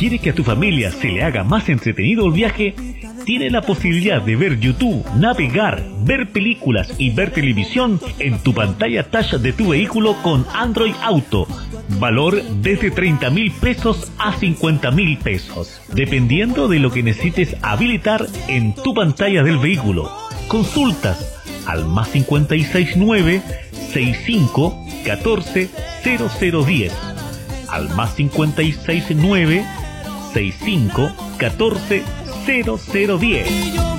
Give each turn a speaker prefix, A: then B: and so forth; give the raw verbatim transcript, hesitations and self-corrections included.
A: ¿Quieres que a tu familia se le haga más entretenido el viaje? Tiene la posibilidad de ver YouTube, navegar, ver películas y ver televisión en tu pantalla touch de tu vehículo con Android Auto. Valor desde treinta mil pesos a cincuenta mil pesos, dependiendo de lo que necesites habilitar en tu pantalla del vehículo. Consultas al más cincuenta y seis nueve, sesenta y cinco, catorce, cero cero diez. Al más cincuenta y seis nueve, sesenta y cinco, catorce, cero cero diez.